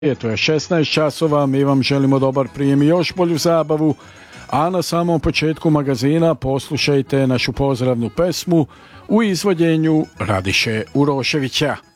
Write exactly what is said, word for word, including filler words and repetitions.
To je šesnaest časova, mi vam želimo dobar prijem i još bolju zabavu, a na samom početku magazina poslušajte našu pozdravnu pesmu u izvođenju Radiše Uroševića.